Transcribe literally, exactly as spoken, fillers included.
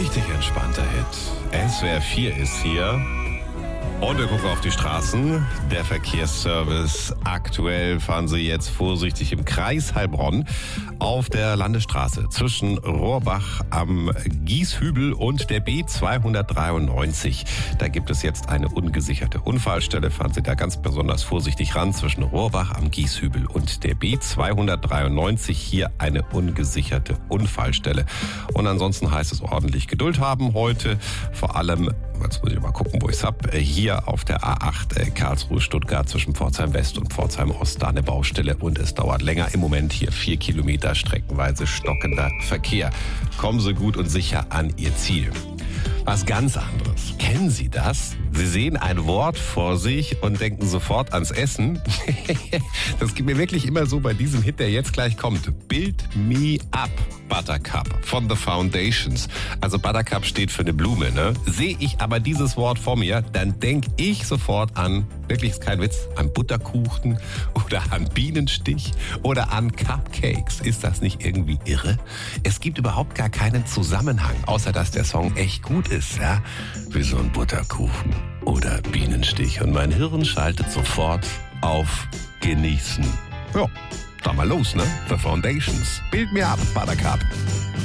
richtig entspannter Hit. S W R vier ist hier. Und wir gucken auf die Straßen. Der Verkehrsservice. Aktuell fahren Sie jetzt vorsichtig im Kreis Heilbronn auf der Landesstraße zwischen Rohrbach am Gieshübel und der B zweihundertdreiundneunzig. Da gibt es jetzt eine ungesicherte Unfallstelle. Fahren Sie da ganz besonders vorsichtig ran zwischen Rohrbach am Gieshübel und der B zweihundertdreiundneunzig. Hier eine ungesicherte Unfallstelle. Und ansonsten heißt es ordentlich Geduld haben heute. Vor allem, jetzt muss ich mal gucken, wo ich es habe, hier auf der A acht äh, Karlsruhe-Stuttgart zwischen Pforzheim West und Pforzheim Ost, da eine Baustelle und es dauert länger. Im Moment hier vier Kilometer streckenweise stockender Verkehr. Kommen Sie gut und sicher an Ihr Ziel. Was ganz anderes. Kennen Sie das? Sie sehen ein Wort vor sich und denken sofort ans Essen. Das geht mir wirklich immer so bei diesem Hit, der jetzt gleich kommt. Build Me Up, Buttercup von The Foundations. Also Buttercup steht für eine Blume, ne? Sehe ich aber dieses Wort vor mir, dann denke ich sofort an, wirklich ist kein Witz, an Butterkuchen oder an Bienenstich oder an Cupcakes. Ist das nicht irgendwie irre? Es gibt überhaupt gar keinen Zusammenhang, außer dass der Song echt gut ist, ja? Wie so ein Butterkuchen oder Bienenstich. Und mein Hirn schaltet sofort auf Genießen. Ja, dann mal los, ne? The Foundations. Build Me Up, Buttercup.